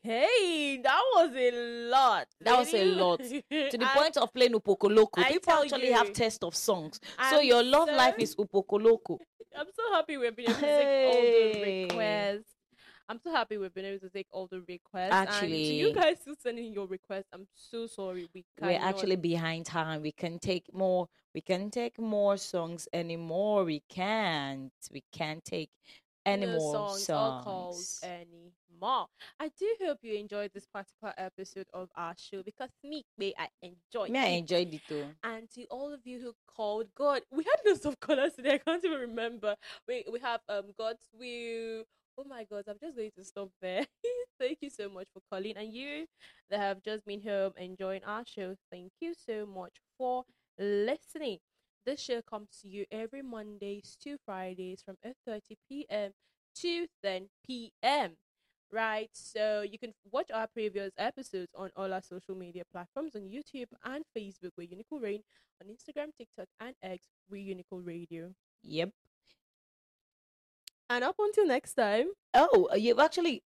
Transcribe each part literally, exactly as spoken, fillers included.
Hey, that was a lot. That was a lady. lot. To the I- point of playing Upokoloko. I People tell actually you, have test of songs. So I'm your love so- life is Upokoloko. I'm so happy we've been able to take all the Hey. requests. I'm so happy we've been able to take all the requests. and to Actually- you guys who sending your requests, I'm so sorry. We We're cannot. actually behind time. We can take more. We can take more songs anymore. We can't. We can't take any no more songs, songs. or calls anymore. I do hope you enjoyed this particular episode of our show because me, me I enjoyed Me, I it. enjoyed it too. And to all of you who called, God, we had lots of callers today. I can't even remember. We we have um God's will. Oh my God, I'm just going to stop there. Thank you so much for calling, and you that have just been home enjoying our show. Thank you so much for listening. This show comes to you every Mondays to Fridays from eight thirty p.m. to ten p.m. Right, so you can watch our previous episodes on all our social media platforms on YouTube and Facebook with Unical Rain, on Instagram, TikTok, and X with Unical Radio. Yep. And up until next time. Oh, you've actually.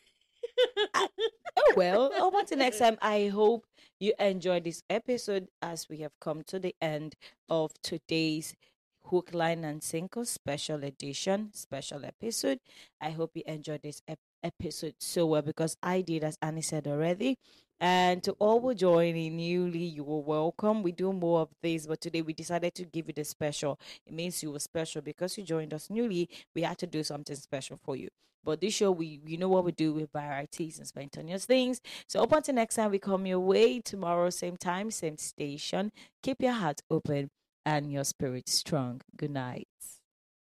Oh well. Up until next time, I hope you enjoyed this episode as we have come to the end of today's Hook, Line, and Single special edition, special episode. I hope you enjoyed this ep- episode so well because I did, as Annie said already. And to all who joining newly, you were welcome. We do more of this, but today we decided to give you the special. It means you were special because you joined us newly. We had to do something special for you. But this show, we you know what we do with varieties and spontaneous things. So up until next time, we come your way tomorrow, same time, same station. Keep your heart open and your spirit strong. Good night.